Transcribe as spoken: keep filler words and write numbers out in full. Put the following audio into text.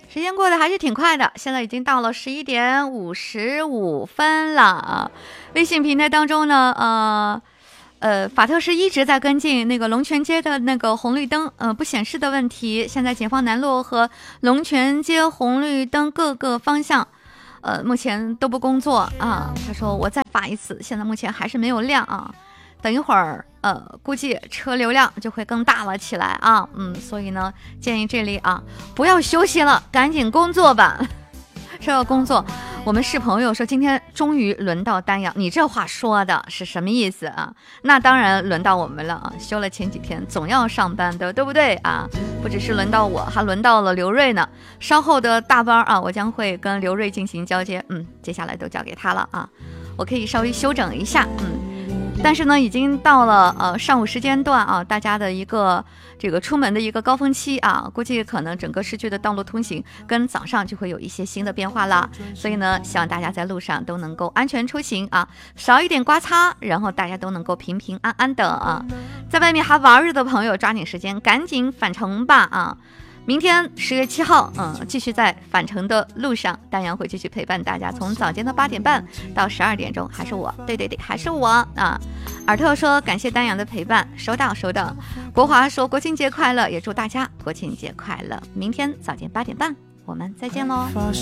时间过得还是挺快的，现在已经到了十一点五十五分了啊。微信平台当中呢，呃呃，法特是一直在跟进那个龙泉街的那个红绿灯呃不显示的问题。现在解放南路和龙泉街红绿灯各个方向，呃，目前都不工作啊。他说我再发一次，现在目前还是没有亮啊。等一会儿，呃，估计车流量就会更大了起来啊，嗯，所以呢，建议这里啊，不要休息了，赶紧工作吧。说到工作，我们是朋友说今天终于轮到丹阳，你这话说的是什么意思啊？那当然轮到我们了啊，休了前几天总要上班的，对不对啊？不只是轮到我，还轮到了刘瑞呢。稍后的大班啊，我将会跟刘瑞进行交接，嗯，接下来都交给他了啊，我可以稍微休整一下，嗯。但是呢，已经到了呃上午时间段啊，大家的一个这个出门的一个高峰期啊，估计可能整个市区的道路通行跟早上就会有一些新的变化了。所以呢，希望大家在路上都能够安全出行啊，少一点刮擦，然后大家都能够平平安安的啊。在外面还玩着的朋友，抓紧时间赶紧返程吧啊！明天十月七号，嗯，继续在返程的路上，丹阳会继续陪伴大家，从早间的八点半到十二点钟，还是我，对对对，还是我啊。尔特说感谢丹阳的陪伴，收到收到。国华说国庆节快乐，也祝大家国庆节快乐。明天早间八点半，我们再见喽。